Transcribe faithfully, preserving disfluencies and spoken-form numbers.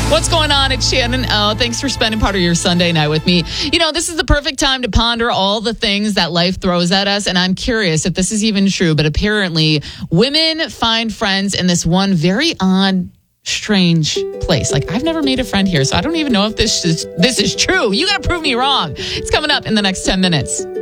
What's going on? It's Shannon. Oh, thanks for spending part of your Sunday night with me. You know, this is the perfect time to ponder all the things that life throws at us. And I'm curious if this is even true, but apparently women find friends in this one very odd, strange place. Like, I've never made a friend here, so I don't even know if this is, this is true. You got to prove me wrong. It's coming up in the next ten minutes.